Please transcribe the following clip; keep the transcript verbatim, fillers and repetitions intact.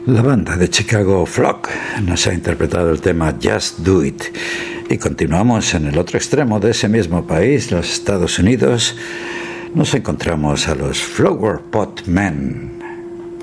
La banda de Chicago Flock nos ha interpretado el tema Just Do It. Y continuamos en el otro extremo de ese mismo país, los Estados Unidos. Nos encontramos a los Flower Pot Men.